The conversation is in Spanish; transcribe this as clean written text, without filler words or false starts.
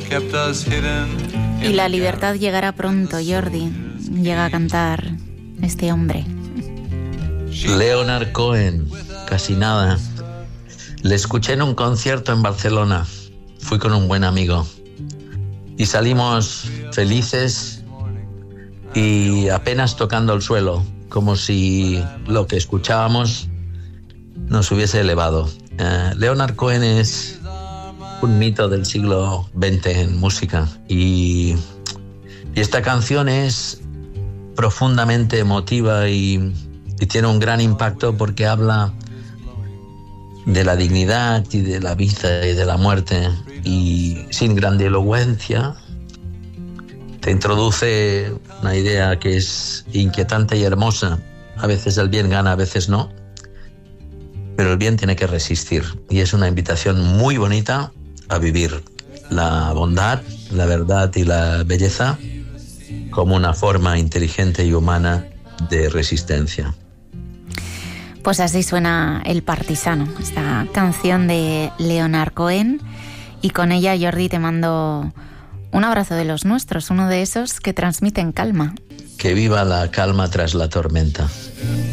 Y la libertad llegará pronto, Jordi. Llega a cantar este hombre. Leonard Cohen, casi nada. Le escuché en un concierto en Barcelona. Fui con un buen amigo. Y salimos felices y apenas tocando el suelo, como si lo que escuchábamos nos hubiese elevado. Leonard Cohen es un mito del siglo XX en música y esta canción es profundamente emotiva y tiene un gran impacto porque habla de la dignidad y de la vida y de la muerte y sin grandilocuencia te introduce una idea que es inquietante y hermosa. A veces el bien gana, a veces no, pero el bien tiene que resistir y es una invitación muy bonita a vivir la bondad, la verdad y la belleza como una forma inteligente y humana de resistencia. Pues así suena El Partisano, esta canción de Leonard Cohen, y con ella, Jordi, te mando un abrazo de los nuestros, uno de esos que transmiten calma. Que viva la calma tras la tormenta.